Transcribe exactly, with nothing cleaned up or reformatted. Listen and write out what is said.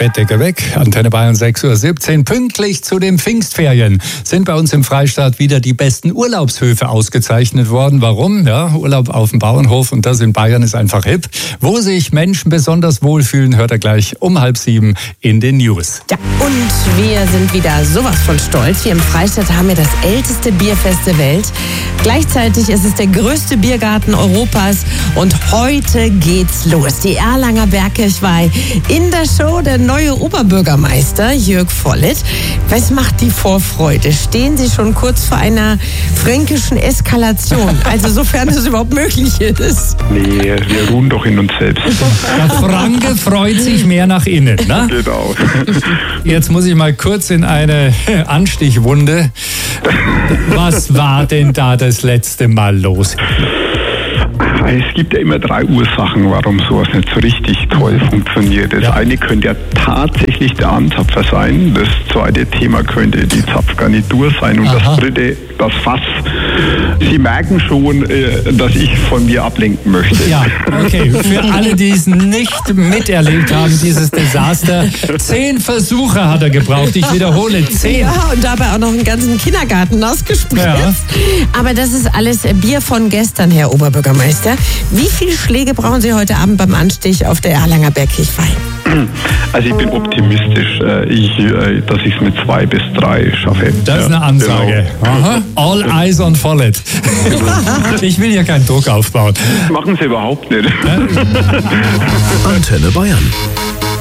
Bettdecke weg. Antenne Bayern sechs Uhr siebzehn. Pünktlich zu den Pfingstferien sind bei uns im Freistaat wieder die besten Urlaubshöfe ausgezeichnet worden. Warum? Ja, Urlaub auf dem Bauernhof und das in Bayern ist einfach hip. Wo sich Menschen besonders wohlfühlen, hört er gleich um halb sieben in den News. Ja, und wir sind wieder sowas von stolz. Hier im Freistaat haben wir das älteste Bierfest der Welt. Gleichzeitig ist es der größte Biergarten Europas und heute geht's los. Die Erlanger Bergkirchweih in der Show der neue Oberbürgermeister Jörg Vollet. Was macht die Vorfreude? Stehen Sie schon kurz vor einer fränkischen Eskalation? Also sofern es überhaupt möglich ist. Nee, wir ruhen doch in uns selbst. Der Franke freut sich mehr nach innen, ne? Genau. Jetzt muss ich mal kurz in eine Anstichwunde. Was war denn da das letzte Mal los? Es gibt ja immer drei Ursachen, warum sowas nicht so richtig toll funktioniert. Das ja. eine könnte ja tatsächlich der Anzapfer sein. Das zweite Thema könnte die Zapfgarnitur sein. Und Aha. das dritte, das Fass. Sie merken schon, dass ich von mir ablenken möchte. Ja, okay. Für alle, die es nicht miterlebt haben, dieses Desaster. Zehn Versuche hat er gebraucht. Ich wiederhole, zehn. Ja, und dabei auch noch einen ganzen Kindergarten ausgespritzt. Ja. Aber das ist alles Bier von gestern, Herr Oberbürgermeister. Wie viele Schläge brauchen Sie heute Abend beim Anstich auf der Erlanger Bergkirchweih? Also ich bin optimistisch, ich, dass ich es mit zwei bis drei schaffe. Das ist eine Ansage. Genau. Aha. All eyes on Vollet. Ich will ja keinen Druck aufbauen. Das machen Sie überhaupt nicht. Antenne Bayern.